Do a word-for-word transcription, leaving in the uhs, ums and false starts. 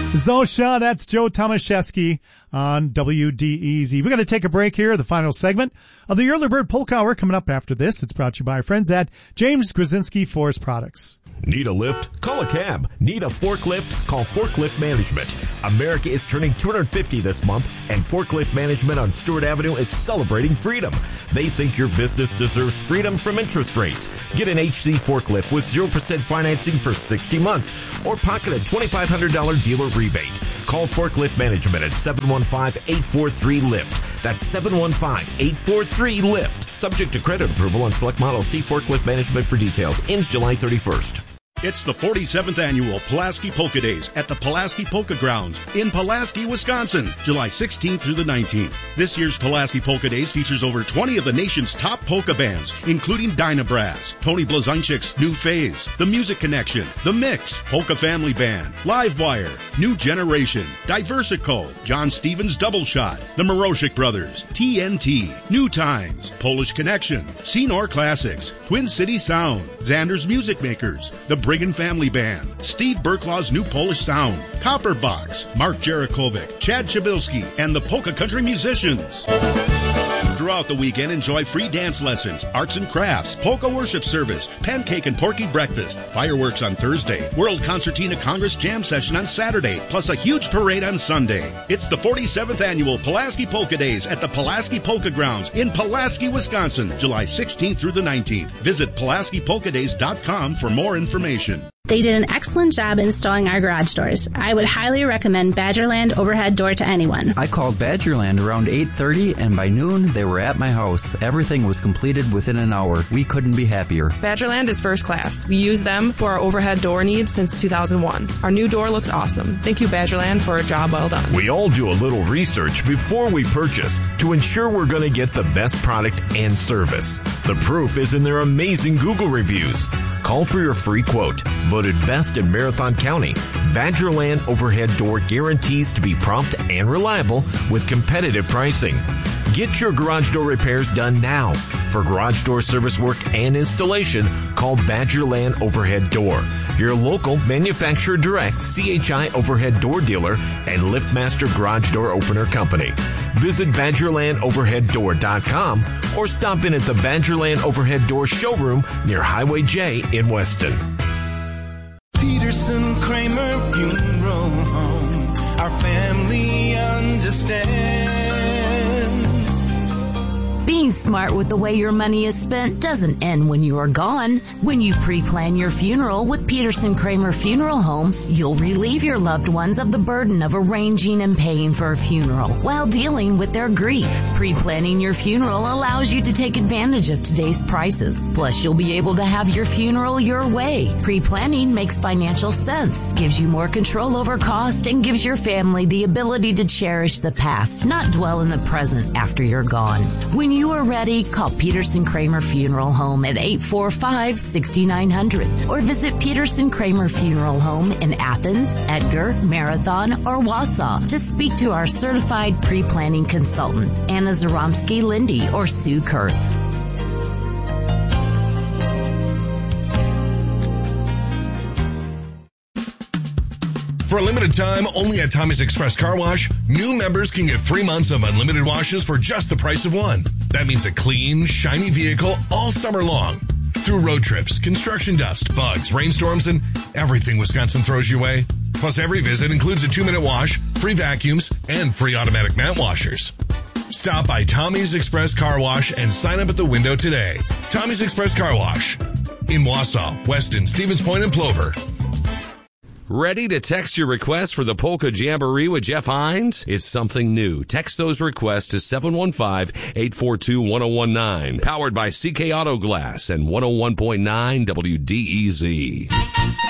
Zosha, that's Joe Tomaszewski on W D E Z. We're going to take a break here, the final segment of the Early Bird Polka Hour coming up after this. It's brought to you by our friends at James Krasinski Forest Products. Need a lift? Call a cab. Need a forklift? Call Forklift Management. America is turning two hundred fifty this month, and Forklift Management on Stewart Avenue is celebrating freedom. They think your business deserves freedom from interest rates. Get an H C forklift with zero percent financing for sixty months, or pocket a twenty-five hundred dollars dealer rebate. Call Forklift Management at seven one five, eight four three, lift. That's seven one five, eight four three, lift. Subject to credit approval on select models. See Forklift Management for details. Ends July thirty-first. It's the forty-seventh annual Pulaski Polka Days at the Pulaski Polka Grounds in Pulaski, Wisconsin, July sixteenth through the nineteenth. This year's Pulaski Polka Days features over twenty of the nation's top polka bands, including Dyna Brass, Tony Blazonczyk's New Phase, The Music Connection, The Mix, Polka Family Band, Livewire, New Generation, Diversico, John Stevens Double Shot, The Morozhik Brothers, T N T, New Times, Polish Connection, Senor Classics, Twin City Sound, Xander's Music Makers, The Brigham Family Band, Steve Burklaw's New Polish Sound, Copper Box, Mark Jarakovic, Chad Chabilski, and the Polka Country Musicians. Throughout the weekend, enjoy free dance lessons, arts and crafts, polka worship service, pancake and porky breakfast, fireworks on Thursday, World Concertina Congress Jam Session on Saturday, plus a huge parade on Sunday. It's the forty-seventh annual Pulaski Polka Days at the Pulaski Polka Grounds in Pulaski, Wisconsin, July sixteenth through the nineteenth. Visit Pulaski Polka Days dot com for more information. They did an excellent job installing our garage doors. I would highly recommend Badgerland Overhead Door to anyone. I called Badgerland around eight thirty, and by noon, they were at my house. Everything was completed within an hour. We couldn't be happier. Badgerland is first class. We use them for our overhead door needs since two thousand one. Our new door looks awesome. Thank you, Badgerland, for a job well done. We all do a little research before we purchase to ensure we're going to get the best product and service. The proof is in their amazing Google reviews. Call for your free quote. Voted best in Marathon County, Badgerland Overhead Door guarantees to be prompt and reliable with competitive pricing. Get your garage door repairs done now. For garage door service work and installation, call Badgerland Overhead Door, your local manufacturer direct C H I overhead door dealer and LiftMaster garage door opener company. Visit Badgerland Overhead Door dot com or stop in at the Badgerland Overhead Door showroom near Highway J in Weston. Peterson Kramer Funeral Home, our family understands. Being smart with the way your money is spent doesn't end when you are gone. When you pre-plan your funeral with Peterson Kramer Funeral Home, you'll relieve your loved ones of the burden of arranging and paying for a funeral while dealing with their grief. Pre-planning your funeral allows you to take advantage of today's prices. Plus, you'll be able to have your funeral your way. Pre-planning makes financial sense, gives you more control over cost, and gives your family the ability to cherish the past, not dwell in the present after you're gone. When you are ready, call Peterson Kramer Funeral Home at eight four five, six nine zero zero or visit Peterson Kramer Funeral Home in Athens, Edgar, Marathon, or Wausau to speak to our certified pre-planning consultant, Anna Zaromsky-Lindy or Sue Kurth. For a limited time, only at Tommy's Express Car Wash, new members can get three months of unlimited washes for just the price of one. That means a clean, shiny vehicle all summer long. Through road trips, construction dust, bugs, rainstorms, and everything Wisconsin throws your way. Plus, every visit includes a two-minute wash, free vacuums, and free automatic mat washers. Stop by Tommy's Express Car Wash and sign up at the window today. Tommy's Express Car Wash in Wausau, Weston, Stevens Point, and Plover. Ready to text your request for the Polka Jamboree with Jeff Hines? It's something new. Text those requests to seven one five, eight four two, one oh one nine. Powered by C K Auto Glass and one oh one point nine W D E Z.